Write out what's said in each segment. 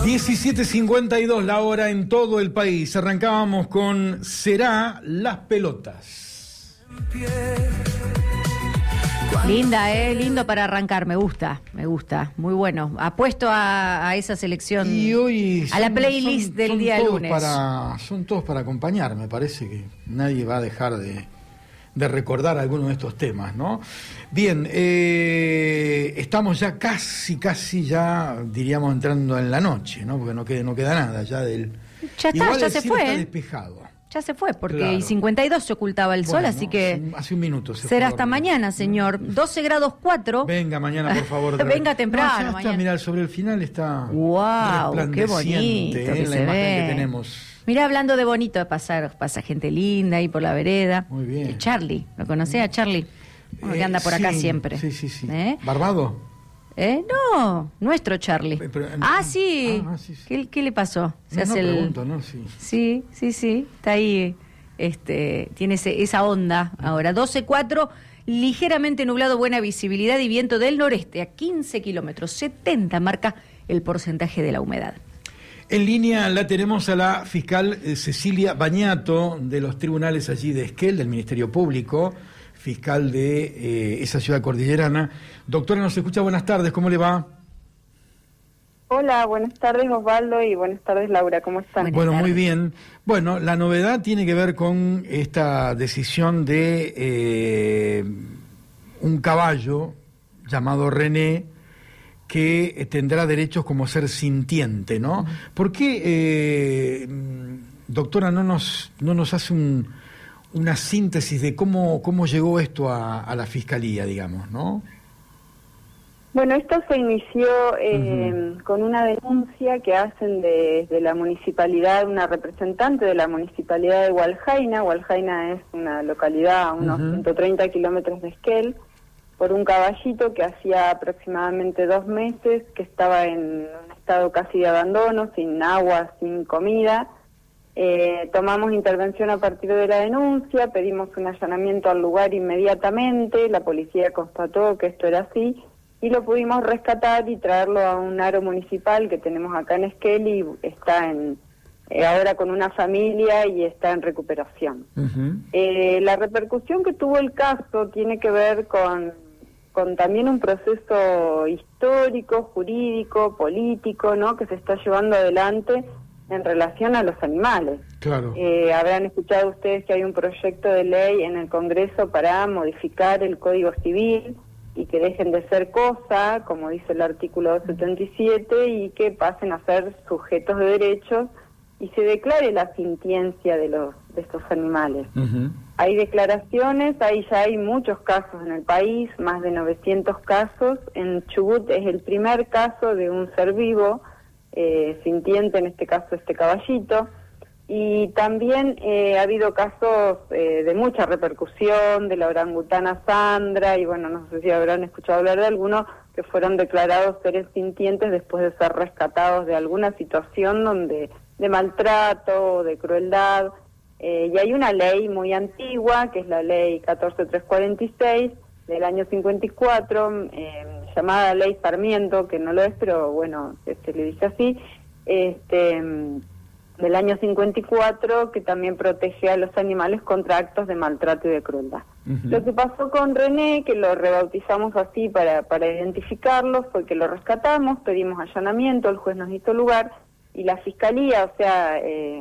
17:52 la hora en todo el país. Arrancábamos con Será las pelotas. Linda, lindo para arrancar, me gusta, muy bueno. Apuesto a esa selección, y hoy a la playlist del día lunes. Son todos para acompañar, me parece que nadie va a dejar de recordar alguno de estos temas, ¿no? Bien, estamos ya casi ya, diríamos, entrando en la noche, ¿no? Porque no queda nada ya del... Ya está, igual ya el se cielo fue. Está despejado. Ya se fue, porque Claro. Y 52 se ocultaba el sol, así que... Hace un minuto. Será hasta mañana, señor. 12 grados 4. Venga mañana, por favor. Venga temprano. Ya está, mirá, sobre el final está... ¡Wow! ¡Qué bonito que la se imagen ve! que tenemos. Mirá, hablando de bonito, pasa gente linda ahí por la vereda. Muy bien. Y Charlie, ¿lo conocés a Charlie? Uno que anda por acá siempre. Sí. ¿Barbado? No, nuestro Charlie. Sí. Sí. ¿Qué le pasó? Pregunto, ¿no? Sí. Sí. Está ahí. Tiene esa onda ahora. 12:04, ligeramente nublado, buena visibilidad y viento del noreste a 15 kilómetros. 70 marca el porcentaje de la humedad. En línea la tenemos a la fiscal Cecilia Bañato, de los tribunales allí de Esquel, del Ministerio Público, fiscal de esa ciudad cordillerana. Doctora, nos escucha, buenas tardes, ¿cómo le va? Hola, buenas tardes Osvaldo y buenas tardes Laura, ¿cómo están? Bueno, muy bien. Bueno, la novedad tiene que ver con esta decisión de un caballo llamado René, que tendrá derechos como ser sintiente, ¿no? ¿Por qué, doctora, no nos hace una síntesis de cómo llegó esto a la Fiscalía, digamos, ¿no? Bueno, esto se inició con una denuncia que hacen desde la municipalidad, una representante de la municipalidad de Hualjaina. Hualjaina es una localidad a unos 130 kilómetros de Esquel, por un caballito que hacía aproximadamente 2 meses que estaba en un estado casi de abandono, sin agua, sin comida. Tomamos intervención a partir de la denuncia, pedimos un allanamiento al lugar inmediatamente, la policía constató que esto era así y lo pudimos rescatar y traerlo a un aro municipal que tenemos acá en Esquel y está ahora con una familia y está en recuperación. La repercusión que tuvo el caso tiene que ver con también un proceso histórico, jurídico, político, ¿no?, que se está llevando adelante en relación a los animales. Claro. Habrán escuchado ustedes que hay un proyecto de ley en el Congreso para modificar el Código Civil y que dejen de ser cosa, como dice el artículo 277, y que pasen a ser sujetos de derechos y se declare la sintiencia de estos animales. Hay declaraciones, ya hay muchos casos en el país, más de 900 casos. En Chubut es el primer caso de un ser vivo, sintiente, en este caso este caballito. Y también ha habido casos de mucha repercusión, de la orangutana Sandra, y bueno, no sé si habrán escuchado hablar de algunos que fueron declarados seres sintientes después de ser rescatados de alguna situación de maltrato o de crueldad. Y hay una ley muy antigua, que es la ley 14346 del año 54, llamada Ley Sarmiento, que no lo es, pero bueno, se le dice así, del año 54, que también protege a los animales contra actos de maltrato y de crueldad. Lo que pasó con René, que lo rebautizamos así para identificarlo, fue que lo rescatamos, pedimos allanamiento, el juez nos hizo lugar, y la Fiscalía, o sea,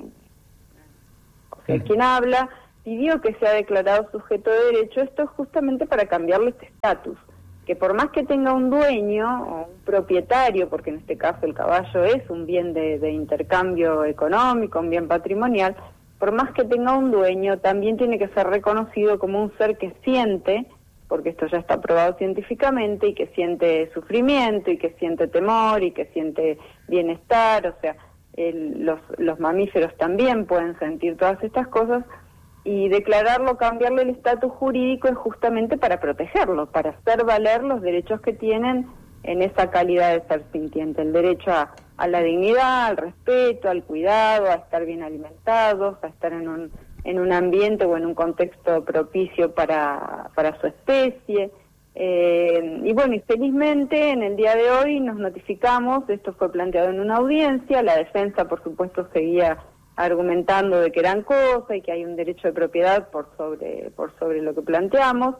quien habla, pidió que sea declarado sujeto de derecho. Esto es justamente para cambiarle este estatus, que por más que tenga un dueño o un propietario, porque en este caso el caballo es un bien de intercambio económico, un bien patrimonial, por más que tenga un dueño, también tiene que ser reconocido como un ser que siente, porque esto ya está probado científicamente, y que siente sufrimiento, y que siente temor, y que siente bienestar. O sea, los mamíferos también pueden sentir todas estas cosas, y declararlo, cambiarle el estatus jurídico es justamente para protegerlo, para hacer valer los derechos que tienen en esa calidad de ser sintiente, el derecho a la dignidad, al respeto, al cuidado, a estar bien alimentados, a estar en un ambiente o en un contexto propicio para su especie. Y bueno, y felizmente en el día de hoy nos notificamos, esto fue planteado en una audiencia, la defensa por supuesto seguía argumentando de que eran cosas y que hay un derecho de propiedad por sobre lo que planteamos.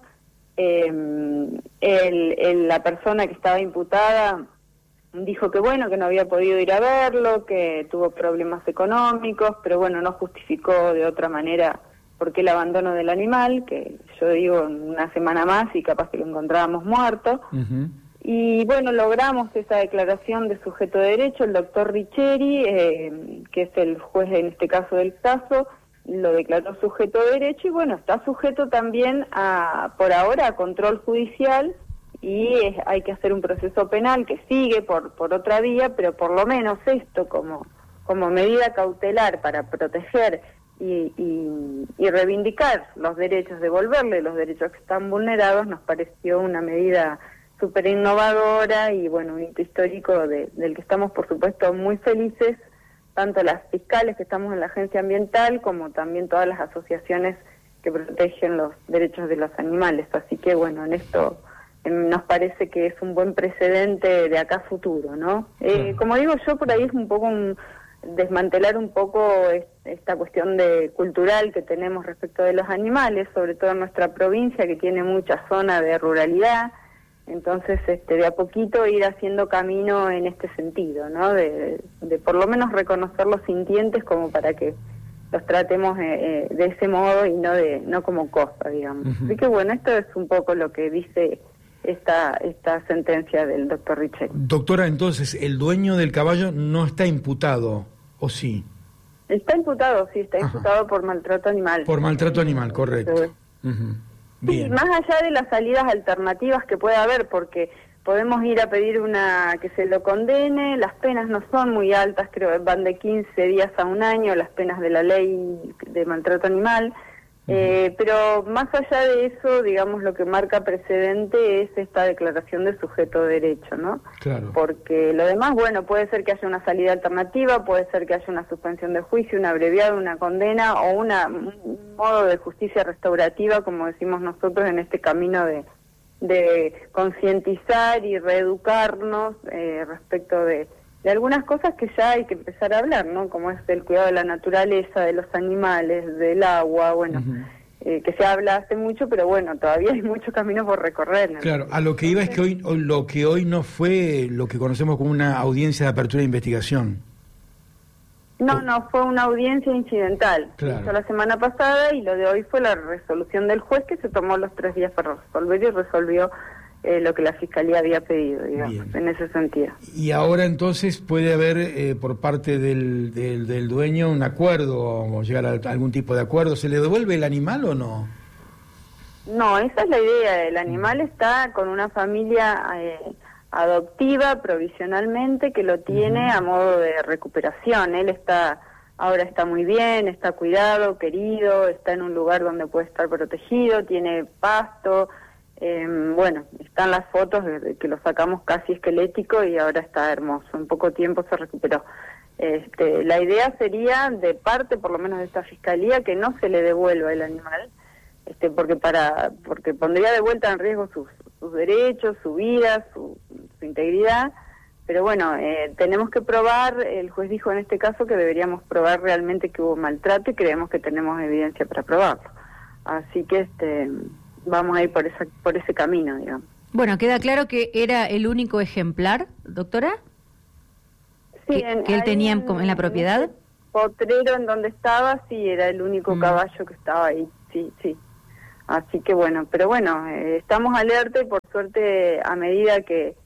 La persona que estaba imputada dijo que bueno, que no había podido ir a verlo, que tuvo problemas económicos, pero bueno, no justificó de otra manera por qué el abandono del animal, que yo digo una semana más y capaz que lo encontrábamos muerto. Ujú. Y bueno, logramos esa declaración de sujeto de derecho, el doctor Richeri, que es el juez en este caso del caso, lo declaró sujeto de derecho y bueno, está sujeto también por ahora a control judicial y hay que hacer un proceso penal que sigue por otra vía, pero por lo menos esto como medida cautelar para proteger y reivindicar los derechos, devolverle los derechos que están vulnerados, nos pareció una medida súper innovadora y bueno, un hito histórico del que estamos por supuesto muy felices, tanto las fiscales que estamos en la agencia ambiental como también todas las asociaciones que protegen los derechos de los animales. Así que bueno, en esto nos parece que es un buen precedente de acá a futuro, ¿no? Como digo yo, por ahí es un poco desmantelar un poco esta cuestión cultural que tenemos respecto de los animales, sobre todo en nuestra provincia que tiene mucha zona de ruralidad. Entonces, de a poquito ir haciendo camino en este sentido, ¿no? De por lo menos reconocer los sintientes como para que los tratemos de ese modo y no como cosa, digamos. Uh-huh. Así que bueno, esto es un poco lo que dice esta sentencia del doctor Richeri. Doctora, entonces, ¿el dueño del caballo no está imputado, o sí? Está imputado, sí, está Ajá. imputado por maltrato animal. Por maltrato animal, correcto. Uh-huh. Sí, más allá de las salidas alternativas que pueda haber, porque podemos ir a pedir que se lo condene, las penas no son muy altas, creo que van de 15 días a un año, las penas de la ley de maltrato animal, pero más allá de eso, digamos, lo que marca precedente es esta declaración de sujeto de derecho, ¿no? Claro. Porque lo demás, bueno, puede ser que haya una salida alternativa, puede ser que haya una suspensión de juicio, un abreviado, una condena o un modo de justicia restaurativa, como decimos nosotros en este camino de concientizar y reeducarnos respecto de algunas cosas que ya hay que empezar a hablar, ¿no? Como es el cuidado de la naturaleza, de los animales, del agua, bueno, que se habla hace mucho, pero bueno, todavía hay mucho camino por recorrer, ¿no? Claro, a lo que iba es que hoy no fue lo que conocemos como una audiencia de apertura de investigación. No, fue una audiencia incidental. Claro. Hizo la semana pasada y lo de hoy fue la resolución del juez que se tomó los 3 días para resolver y resolvió lo que la Fiscalía había pedido, digamos, Bien. en ese sentido. Y ahora entonces puede haber por parte del dueño un acuerdo o llegar a algún tipo de acuerdo. ¿Se le devuelve el animal o no? No, esa es la idea. El animal está con una familia adoptiva provisionalmente que lo tiene a modo de recuperación. Él ahora está muy bien, está cuidado, querido, está en un lugar donde puede estar protegido, tiene pasto. Bueno, están las fotos de que lo sacamos casi esquelético y ahora está hermoso. En poco tiempo se recuperó. La idea sería, de parte por lo menos de esta fiscalía, que no se le devuelva el animal, porque pondría de vuelta en riesgo sus derechos, su vida, su integridad. Pero bueno, tenemos que probar, el juez dijo en este caso que deberíamos probar realmente que hubo maltrato y creemos que tenemos evidencia para probarlo. Así que vamos a ir por ese camino, digamos. Bueno, queda claro que era el único ejemplar, doctora, Sí, que él tenía en la propiedad. En ese potrero en donde estaba, sí, era el único caballo que estaba ahí, sí. Así que bueno, pero bueno, estamos alerta y por suerte a medida que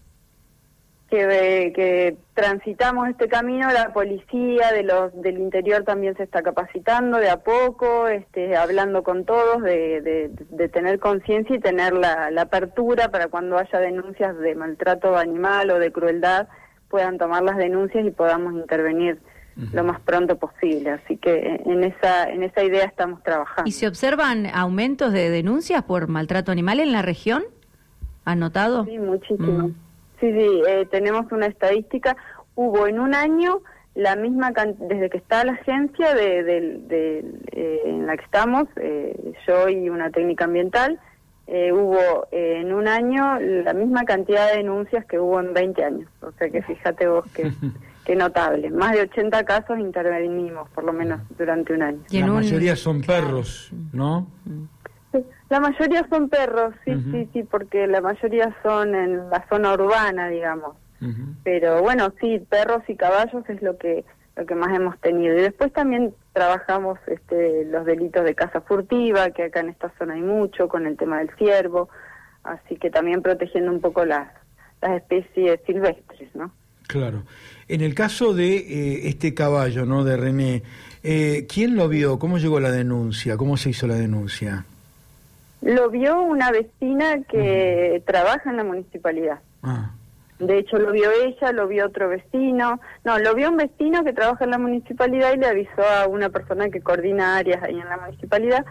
transitamos este camino, la policía del interior también se está capacitando de a poco, hablando con todos de tener conciencia y tener la apertura para cuando haya denuncias de maltrato animal o de crueldad, puedan tomar las denuncias y podamos intervenir lo más pronto posible. Así que en esa idea estamos trabajando. ¿Y se observan aumentos de denuncias por maltrato animal en la región? ¿Han notado? Sí, muchísimo. Sí, tenemos una estadística. Hubo en un año la misma desde que está la agencia en la que estamos, yo y una técnica ambiental, hubo en un año la misma cantidad de denuncias que hubo en 20 años. O sea que fíjate vos que notable. Más de 80 casos intervenimos, por lo menos durante un año. La mayoría son perros, ¿no? La mayoría son perros, sí, porque la mayoría son en la zona urbana, digamos. Pero bueno, sí, perros y caballos es lo que más hemos tenido. Y después también trabajamos los delitos de caza furtiva, que acá en esta zona hay mucho, con el tema del ciervo, así que también protegiendo un poco las especies silvestres, ¿no? Claro. En el caso de este caballo, ¿no?, de René, ¿quién lo vio? ¿Cómo llegó la denuncia? ¿Cómo se hizo la denuncia? Lo vio una vecina que trabaja en la municipalidad. De hecho, lo vio ella, lo vio otro vecino. No, lo vio un vecino que trabaja en la municipalidad y le avisó a una persona que coordina áreas ahí en la municipalidad.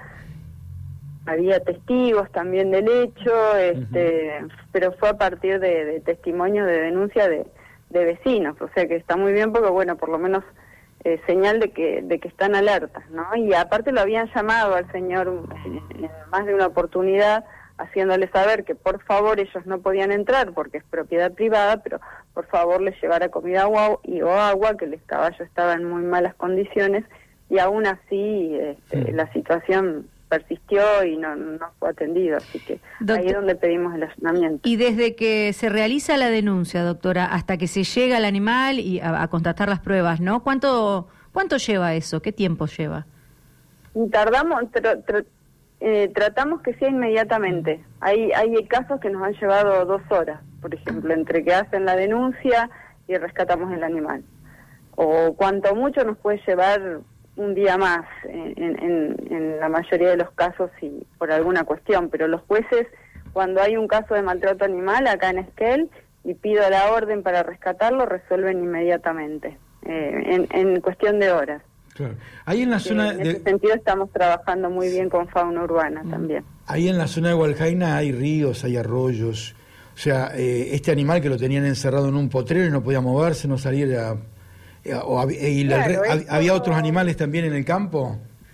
Había testigos también del hecho, pero fue a partir de testimonios de denuncia de vecinos. O sea que está muy bien porque, bueno, por lo menos señal de que están alertas, ¿no? Y aparte lo habían llamado al señor en más de una oportunidad, haciéndole saber que por favor ellos no podían entrar porque es propiedad privada, pero por favor les llevara comida o agua, que el caballo estaba en muy malas condiciones, y aún así la situación persistió y no fue atendido, así que ahí es donde pedimos el allanamiento. Y desde que se realiza la denuncia, doctora, hasta que se llega al animal y a constatar las pruebas, ¿no? ¿Cuánto lleva eso? ¿Qué tiempo lleva? Tardamos, tratamos que sea inmediatamente. Hay casos que nos han llevado 2 horas, por ejemplo, entre que hacen la denuncia y rescatamos el animal. O cuanto mucho nos puede llevar un día más en la mayoría de los casos y por alguna cuestión, pero los jueces, cuando hay un caso de maltrato animal acá en Esquel y pido la orden para rescatarlo, resuelven inmediatamente, en cuestión de horas. Claro. Ahí en la zona en ese sentido estamos trabajando muy bien con fauna urbana también. Ahí en la zona de Hualjaina hay ríos, hay arroyos, o sea, este animal que lo tenían encerrado en un potrero y no podía moverse, no salir ¿había otros animales también en el campo?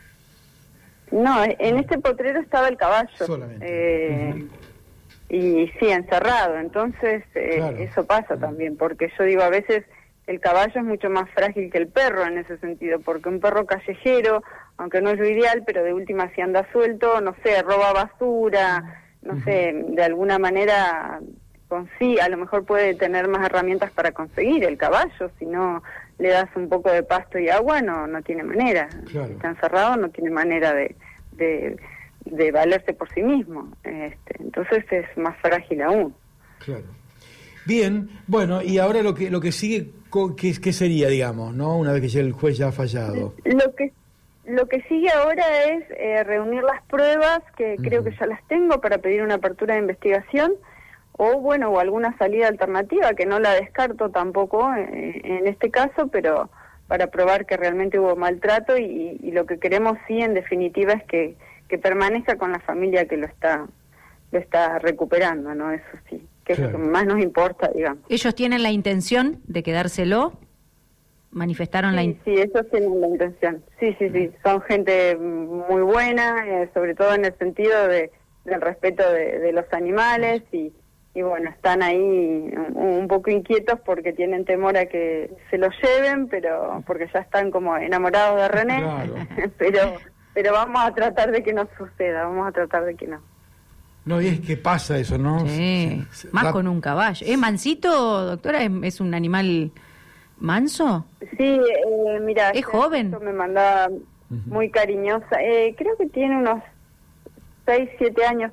No, en este potrero estaba el caballo. Solamente. Y sí, encerrado. Entonces, claro, eso pasa también, porque yo digo, a veces el caballo es mucho más frágil que el perro en ese sentido, porque un perro callejero, aunque no es lo ideal, pero de última si anda suelto, no sé, roba basura, no sé, de alguna manera a lo mejor puede tener más herramientas para conseguir. El caballo, si no le das un poco de pasto y agua, no tiene manera. Claro. Está encerrado, no tiene manera de valerse por sí mismo. Entonces es más frágil aún. Claro. Bien, bueno, y ahora lo que sigue, ¿qué sería, digamos, no? Una vez que ya el juez ya ha fallado. Lo que sigue ahora es reunir las pruebas, que creo que ya las tengo, para pedir una apertura de investigación, o alguna salida alternativa, que no la descarto tampoco en este caso, pero para probar que realmente hubo maltrato, y lo que queremos sí, en definitiva, es que permanezca con la familia que lo está recuperando, ¿no? Eso sí, que claro, es lo que más nos importa, digamos. ¿Ellos tienen la intención de quedárselo? ¿Manifestaron sí, ellos tienen la intención. Sí, son gente muy buena, sobre todo en el sentido del respeto de los animales, y bueno, están ahí un poco inquietos porque tienen temor a que se los lleven, pero porque ya están como enamorados de René, claro. pero vamos a tratar de que no suceda, vamos a tratar de que no. No, y es que pasa eso, ¿no? Sí, más con un caballo. ¿Es mansito, doctora? ¿Es un animal manso? Sí, mira, ¿es joven? Me mandaba muy cariñosa, creo que tiene unos 6, 7 años,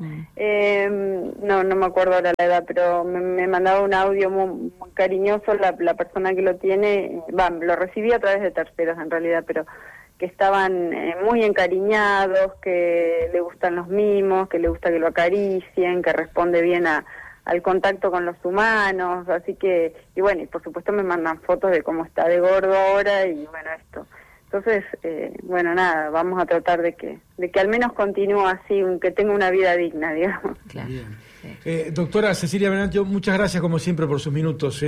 no me acuerdo ahora la edad, pero me mandaba un audio muy cariñoso, la persona que lo tiene, lo recibí a través de terceros en realidad, pero que estaban muy encariñados, que le gustan los mimos, que le gusta que lo acaricien, que responde bien al contacto con los humanos, así que, y por supuesto me mandan fotos de cómo está de gordo ahora, y esto. Entonces, nada, vamos a tratar de que al menos continúe así, que tenga una vida digna, digamos. Claro. Bien. Doctora Cecilia Venancio, muchas gracias como siempre por sus minutos.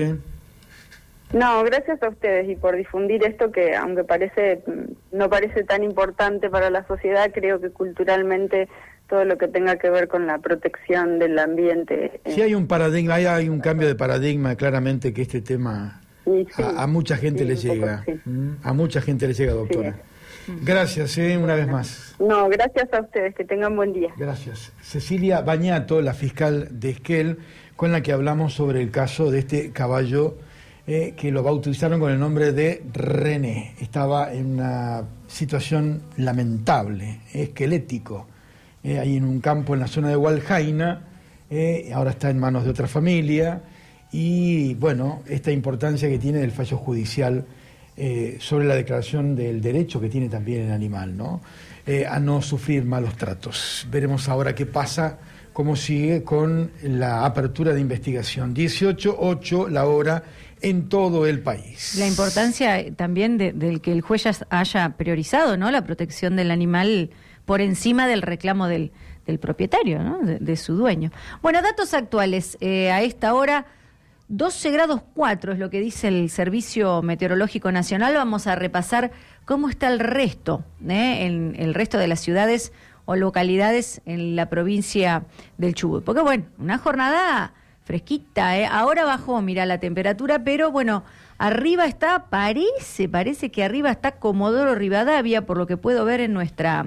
No, gracias a ustedes y por difundir esto que, aunque no parece tan importante para la sociedad, creo que culturalmente todo lo que tenga que ver con la protección del ambiente. Sí, hay un paradigma, hay un cambio de paradigma, claramente, que este tema Sí, a mucha gente le llega. Sí. A mucha gente le llega, doctora. Gracias, una vez más. No, gracias a ustedes, que tengan buen día. Gracias. Cecilia Bañato, la fiscal de Esquel, con la que hablamos sobre el caso de este caballo que lo bautizaron con el nombre de René. Estaba en una situación lamentable, esquelético, ahí en un campo en la zona de Hualjaina, ahora está en manos de otra familia, y bueno, esta importancia que tiene el fallo judicial sobre la declaración del derecho que tiene también el animal, ¿no? A no sufrir malos tratos. Veremos ahora qué pasa, cómo sigue con la apertura de investigación. 18:08 la hora en todo el país. La importancia también del que el juez haya priorizado, ¿no?, la protección del animal por encima del reclamo del propietario, ¿no?, de su dueño. Bueno, datos actuales. A esta hora, 12 grados 4 es lo que dice el Servicio Meteorológico Nacional. Vamos a repasar cómo está el resto, en el resto de las ciudades o localidades en la provincia del Chubut. Porque bueno, una jornada fresquita, ahora bajó, mira, la temperatura, pero bueno, arriba está, parece que arriba está Comodoro Rivadavia, por lo que puedo ver en nuestro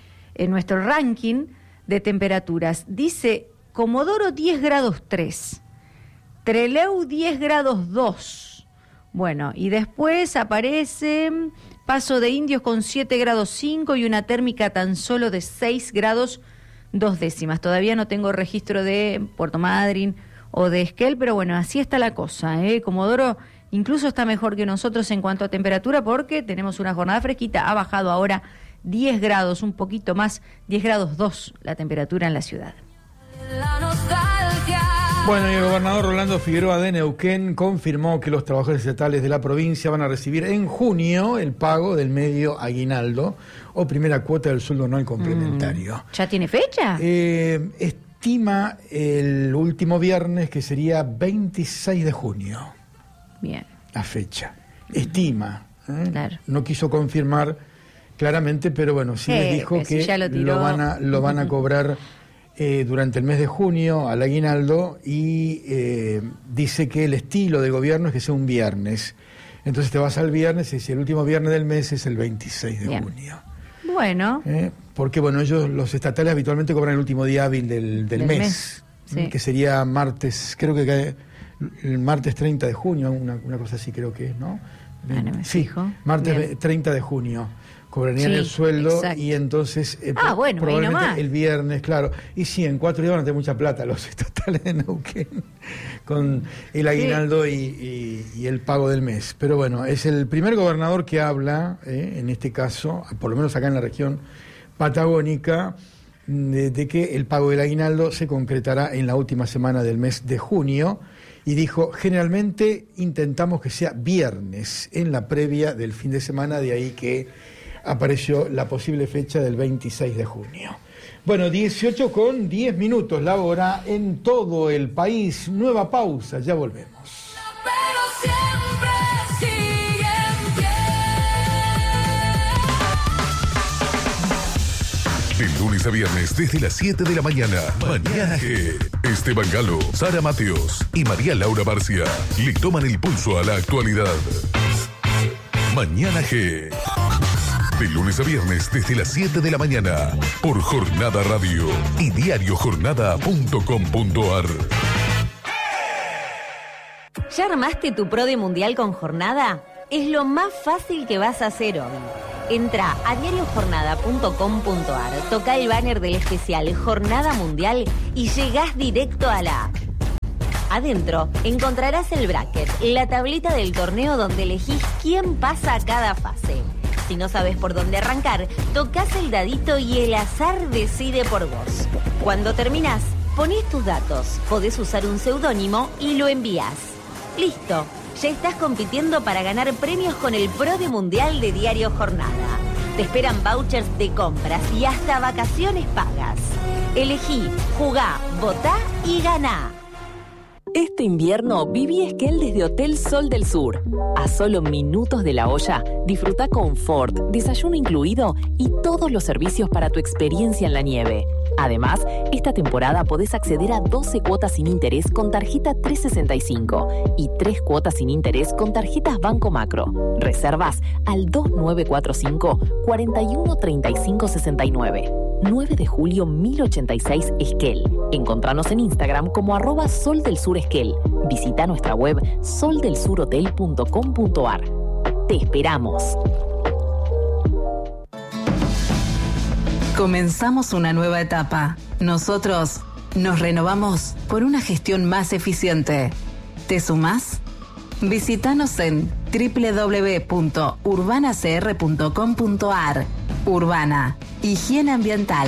ranking de temperaturas. Dice Comodoro 10 grados 3, Trelew 10 grados 2, bueno, y después aparece Paso de Indios con 7 grados 5 y una térmica tan solo de 6 grados 2 décimas. Todavía no tengo registro de Puerto Madryn o de Esquel, pero bueno, así está la cosa, Comodoro incluso está mejor que nosotros en cuanto a temperatura porque tenemos una jornada fresquita, ha bajado ahora 10 grados, un poquito más, 10 grados 2 la temperatura en la ciudad. Bueno, y el gobernador Rolando Figueroa de Neuquén confirmó que los trabajadores estatales de la provincia van a recibir en junio el pago del medio aguinaldo o primera cuota del sueldo anual complementario. ¿Ya tiene fecha? Estima el último viernes que sería 26 de junio. Bien. La fecha. Estima. Claro. No quiso confirmar claramente, pero bueno, sí les dijo que si lo van a cobrar durante el mes de junio al aguinaldo y dice que el estilo de gobierno es que sea un viernes. Entonces te vas al viernes y si el último viernes del mes es el 26 de junio. Bueno. Porque bueno, ellos, los estatales, habitualmente cobran el último día hábil del mes. Sí. Que sería martes, creo que cae el martes 30 de junio, una cosa así creo que es, ¿no? No me fijo. Martes Bien. 30 de junio. Cobrarían el sueldo, exacto. Y entonces bueno, probablemente el viernes, claro. Y sí, en 4 días van a tener mucha plata los estatales de Neuquén con el aguinaldo y el pago del mes. Pero bueno, es el primer gobernador que habla, en este caso, por lo menos acá en la región patagónica, de que el pago del aguinaldo se concretará en la última semana del mes de junio. Y dijo, generalmente intentamos que sea viernes, en la previa del fin de semana, de ahí que apareció la posible fecha del 26 de junio. Bueno, 18:10 la hora en todo el país. Nueva pausa, ya volvemos. Pero siempre sigue en pie. De lunes a viernes desde las 7 de la mañana. Mañana G. Esteban Galo, Sara Mateos y María Laura Barcia le toman el pulso a la actualidad. Mañana G. De lunes a viernes desde las 7 de la mañana por Jornada Radio y diariojornada.com.ar. ¿Ya armaste tu PRODE Mundial con Jornada? Es lo más fácil que vas a hacer hoy. Entra a diariojornada.com.ar, toca el banner del especial Jornada Mundial y llegás directo a la app. Adentro encontrarás el bracket, la tablita del torneo donde elegís quién pasa a cada fase. Si no sabes por dónde arrancar, tocas el dadito y el azar decide por vos. Cuando terminás, ponés tus datos, podés usar un seudónimo y lo envías. ¡Listo! Ya estás compitiendo para ganar premios con el PRODE Mundial de Diario Jornada. Te esperan vouchers de compras y hasta vacaciones pagas. Elegí, jugá, votá y ganá. Este invierno viví Esquel desde Hotel Sol del Sur. A solo minutos de La Hoya, disfruta confort, desayuno incluido y todos los servicios para tu experiencia en la nieve. Además, esta temporada podés acceder a 12 cuotas sin interés con tarjeta 365 y 3 cuotas sin interés con tarjetas Banco Macro. Reservas al 2945 41 35 69. 9 de julio 1086 Esquel. Encontranos en Instagram como @soldelsuresquel. Visita nuestra web soldelsurhotel.com.ar. Te esperamos. Comenzamos una nueva etapa. Nosotros nos renovamos por una gestión más eficiente. ¿Te sumás? Visítanos en www.urbanacr.com.ar. Urbana, higiene ambiental.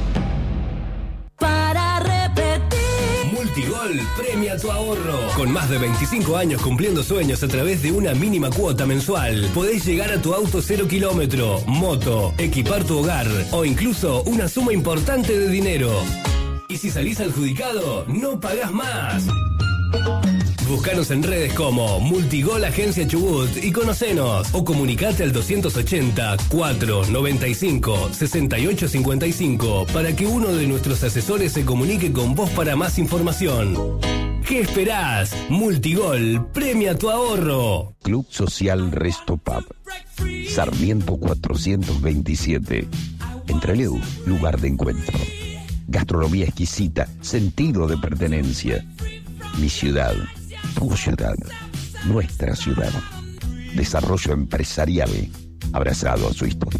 Para repetir. Multigol premia tu ahorro. Con más de 25 años cumpliendo sueños a través de una mínima cuota mensual, podés llegar a tu auto 0 kilómetro, moto, equipar tu hogar o incluso una suma importante de dinero. Y si salís adjudicado, no pagás más. Búscanos en redes como Multigol Agencia Chubut y conocenos. O comunicate al 280 495 6855 para que uno de nuestros asesores se comunique con vos para más información. ¿Qué esperás? Multigol premia tu ahorro. Club Social Resto Pub, Sarmiento 427, Entreleu, lugar de encuentro. Gastronomía exquisita, sentido de pertenencia. Mi ciudad, tu ciudad, nuestra ciudad. Desarrollo empresarial abrazado a su historia.